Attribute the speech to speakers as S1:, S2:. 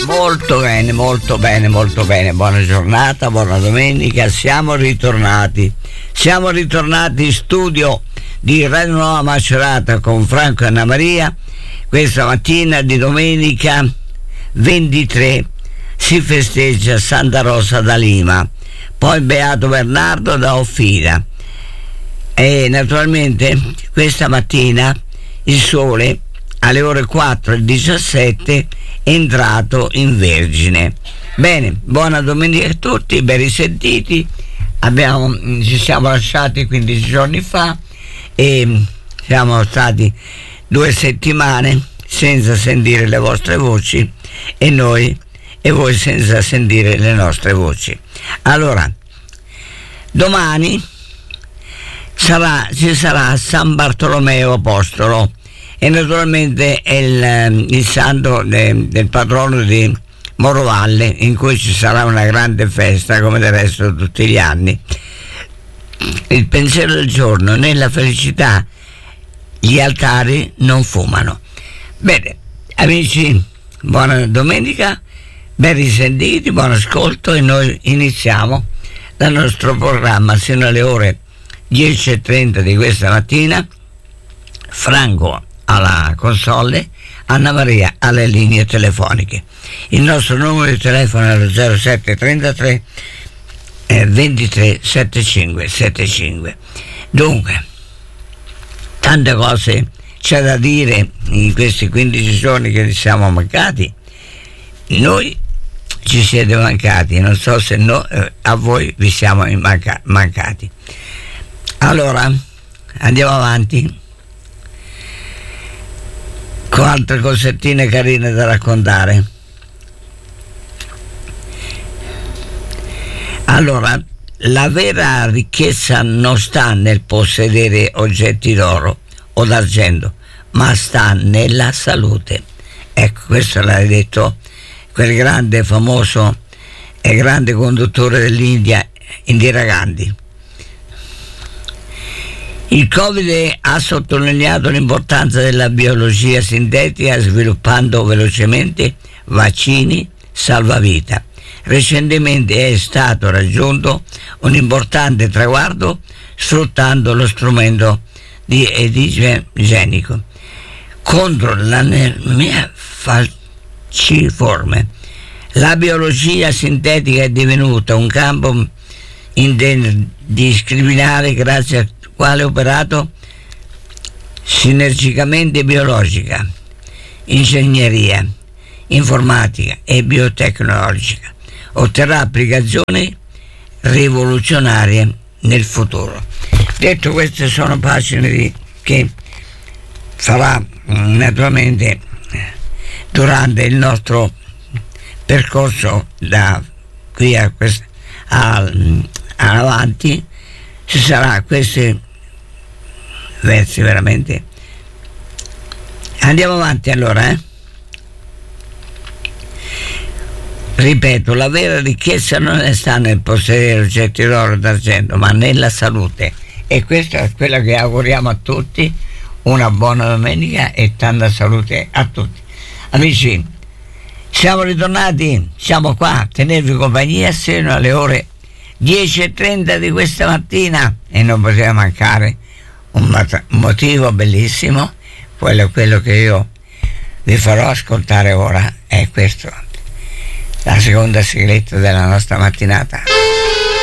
S1: Molto bene, molto bene, molto bene. Buona giornata, buona domenica. Siamo ritornati in studio di Radio Nuova Macerata con Franco e Anna Maria. Questa mattina di domenica 23 si festeggia Santa Rosa da Lima, poi Beato Bernardo da Offira, e naturalmente questa mattina il sole alle ore 4:17 è entrato in Vergine. Bene, buona domenica a tutti, ben risentiti. Ci siamo lasciati 15 giorni fa e siamo stati 2 settimane senza sentire le vostre voci e voi senza sentire le nostre voci. Allora, domani ci sarà San Bartolomeo Apostolo e naturalmente è il santo del patrono di Morovalle, in cui ci sarà una grande festa come del resto tutti gli anni. Il pensiero del giorno: nella felicità gli altari non fumano. Bene, amici, buona domenica, ben risentiti, buon ascolto, e noi iniziamo dal nostro programma sino alle ore 10:30 di questa mattina. Franco alla console, Anna Maria alle linee telefoniche. Il nostro numero di telefono è lo 0733 23 75 75. Dunque, tante cose c'è da dire in questi 15 giorni che ci siamo mancati. Noi ci siete mancati, non so se a voi vi siamo mancati. Allora andiamo avanti con altre cosettine carine da raccontare. Allora, la vera ricchezza non sta nel possedere oggetti d'oro o d'argento, ma sta nella salute. Ecco, questo l'ha detto quel grande, famoso e grande conduttore dell'India, Indira Gandhi. Il Covid ha sottolineato l'importanza della biologia sintetica, sviluppando velocemente vaccini salvavita. Recentemente è stato raggiunto un importante traguardo sfruttando lo strumento di edigenico contro l'anemia falciforme. La biologia sintetica è divenuta un campo interdisciplinare grazie al quale è operato sinergicamente biologica, ingegneria, informatica e biotecnologica. Otterrà applicazioni rivoluzionarie nel futuro. Detto, queste sono pagine che farà naturalmente durante il nostro percorso da qui avanti. Ci sarà questi versi veramente. Andiamo avanti allora, Ripeto, la vera ricchezza non sta nel possedere oggetti d'oro e d'argento, ma nella salute. E questa è quella che auguriamo a tutti. Una buona domenica e tanta salute a tutti. Amici, siamo ritornati, siamo qua a tenervi compagnia sino alle ore 10:30 di questa mattina, e non poteva mancare un motivo bellissimo. Quello che io vi farò ascoltare ora è questo, la seconda sigletta della nostra mattinata.